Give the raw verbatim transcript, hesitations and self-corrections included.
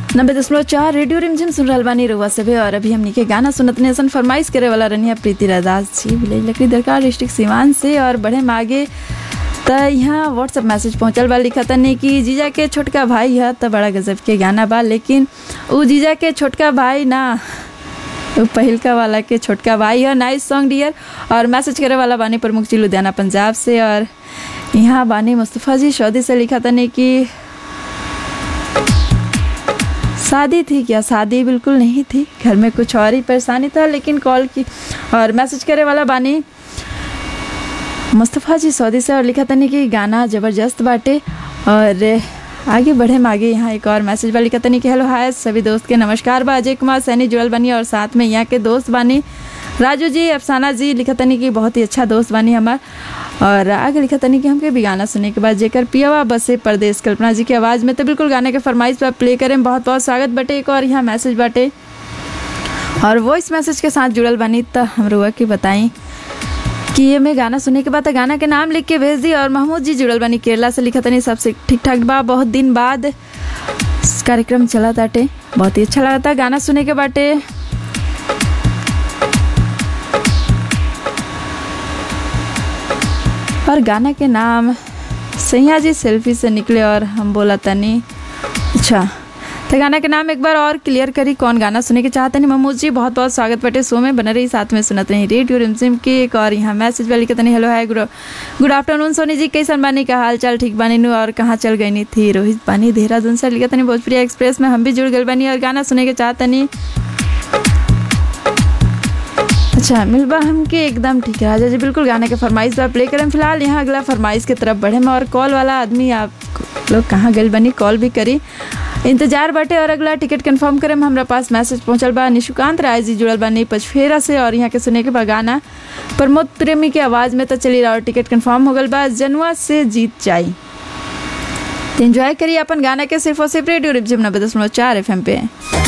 नब्बे दशमलव चार रेडियो रिमझिम सुन रहल बानी रउआ सभे। और अभी हमनी के गाना सुनत नेसन फरमाइश करे वाला रनिया प्रीति रादास जी विलेज लकड़ी दरकार डिस्ट्रिक्ट सीवान से। और बढ़े आगे त यहाँ व्हाट्सएप मैसेज पहुँचल बा, लिखा तनी कि जीजा के छोटका भाई है त बड़ा गजब के गाना बा, लेकिन उ जीजा के छोटका भाई ना, वो पहिलका वाला के छोटका भाई है। Nice song Deere. और मैसेज करे वाला बानी प्रमुख जी लुधियाना पंजाब से। और यहाँ बानी मुस्तफ़ा जी सऊदी से, लिखा तनी कि शादी थी क्या? शादी बिल्कुल नहीं थी, घर में कुछ और ही परेशानी था, लेकिन कॉल की। और मैसेज करे वाला बानी मुस्तफ़ा जी सऊदी से, और लिखा तनी कि गाना ज़बरदस्त बाटे। और आगे बढ़े आगे यहाँ एक और मैसेज बा, लिखा तनी कि हेलो हाय सभी दोस्त के नमस्कार बा, अजय कुमार सैनी जुड़ल बनी और साथ में यहाँ के दोस्त बानी राजू जी अफसाना जी, लिखा तनी कि बहुत ही अच्छा दोस्त बानी हमार। और आगे लिखा तनी कि हमके भी गाना सुनने के बाद जेकर पियावा बसे परदेश कल्पना जी की आवाज़ में, तो बिल्कुल गाने के फरमाइश पर प्ले करें। बहुत बहुत स्वागत बटे। एक और यहाँ मैसेज बाटे और वॉइस मैसेज के साथ जुड़ल बानी, तो हम रुआ के बताई कि ये मैं गाना सुनने के बाद गाना के नाम लिख के भेज दी। और महमूद जी जुड़ल बानी केरला से, लिखा तनी सबसे ठीक ठाक बा, बहुत दिन बाद कार्यक्रम चला ताटे, बहुत ही अच्छा लगा था गाना सुनने के बाटे। और गाना के नाम सैया जी सेल्फी से निकले और हम बोला तनी अच्छा, तो गाना के नाम एक बार और क्लियर करी कौन गाना सुने के चाहते नहीं। महमूद जी बहुत बहुत स्वागत बटे शो में, बने रही साथ में सुनते रही रेडियो रिमझिम की। एक और यहाँ मैसेज वाली कहते नहीं hello hi good good afternoon Soni ji, कैसन बानी का हाल चाल? ठीक बानी नू, और कहाँ चल गई थी? रोहित बानी देहरादून से, लिखा तनी भोजपुरी एक्सप्रेस में हम भी जुड़ गए बानी और गाना सुने के चाहते नहीं। अच्छा मिलबा हमके एकदम ठीक है राजा जी, बिल्कुल गाने के फरमाइश पर प्ले करें। फिलहाल यहाँ अगला फरमाइश की तरफ बढ़े में, और कॉल वाला आदमी आप लोग कहाँ गए बनी, कॉल भी करी, इंतजार बाटे। और अगला टिकट कंफर्म करें, हमारा पास मैसेज पहुंचल बा निशुकांत राय जी जुड़ल बानी पचफेरा से। और यहाँ के सुने के बा गाना प्रमोद प्रेमी की आवाज़ में, तो चली रहा और टिकट कंफर्म हो गल बा जनुआ से जीत जाई। एंजॉय करिए अपन गाना के सिर्फ और सिर्फ रेडियो रिमझिम नब्बे दशमलव चार एफ एम पे।